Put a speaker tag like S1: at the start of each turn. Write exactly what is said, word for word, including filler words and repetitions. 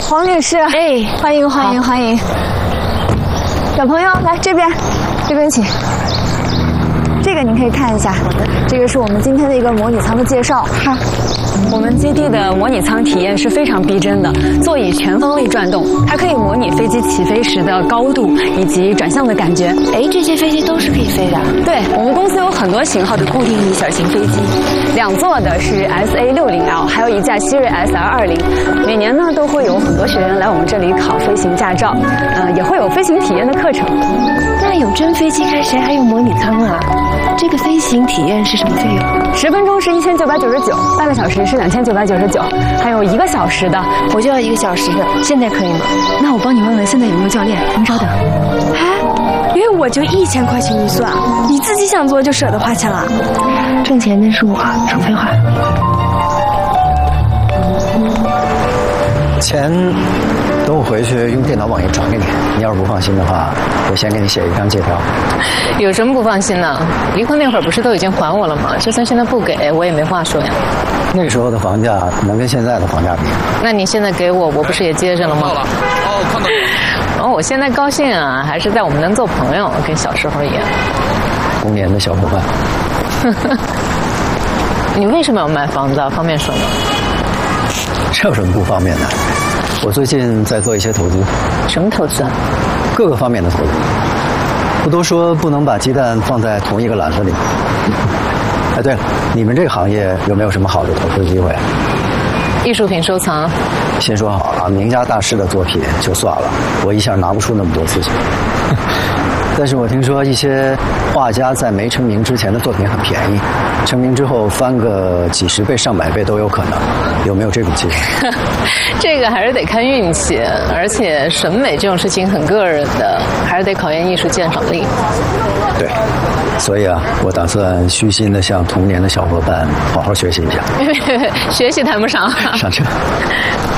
S1: 黄女士，
S2: 哎，
S1: 欢迎欢迎欢迎！小朋友来这边，这边请。这个您可以看一下，这个是我们今天的一个模拟舱的介绍。哈，
S3: 我们基地的模拟舱体验是非常逼真的，座椅全方位转动，它可以模拟飞机起飞时的高度以及转向的感觉。
S2: 哎，这些飞机都是可以飞的。
S3: 对，我们公司有很多型号的固定翼小型飞机，两座的是 S A 六十 L， 还有一架希瑞 S L 二十。每年呢都会有很多学员来我们这里考飞行驾照，呃，也会有飞行体验的课程。
S2: 那有真飞机开，谁还用模拟舱啊？这个飞行体验是什么费用？
S3: 十分钟是一千九百九十九，半个小时是两千九百九十九，还有一个小时的，
S2: 我就要一个小时的，现在可以吗？
S3: 那我帮你问问现在有没有教练，您稍等。
S1: 哎，因为我就一千块钱预算，你自己想做就舍得花钱了。
S2: 挣钱的是我，少废话。
S4: 钱等我回去用电脑网页转给你，你要是不放心的话，我先给你写一张借条。
S5: 有什么不放心呢？离婚那会儿不是都已经还我了吗？就算现在不给，我也没话说呀。
S4: 那个时候的房价能跟现在的房价比？
S5: 那你现在给我，我不是也接着了吗？
S6: 到了，哦，看到了。
S5: 然后我现在高兴啊，还是在我们能做朋友，跟小时候一样。
S4: 童年的小伙伴。
S5: 你为什么要卖房子啊？方便说吗？
S4: 这有什么不方便的？我最近在做一些投资。
S5: 什么投资啊？
S4: 各个方面的投资。不都说不能把鸡蛋放在同一个篮子里？哎，对了，你们这个行业有没有什么好的投资机会？
S5: 艺术品收藏。
S4: 先说好啊，名家大师的作品就算了，我一下拿不出那么多资金。但是我听说一些画家在没成名之前的作品很便宜，成名之后翻个几十倍、上百倍都有可能。有没有这种机会？
S5: 这个还是得看运气，而且审美这种事情很个人的，还是得考验艺术鉴赏力。
S4: 对，所以啊，我打算虚心的向童年的小伙伴好好学习一下。
S5: 学习谈不上。
S4: 上车。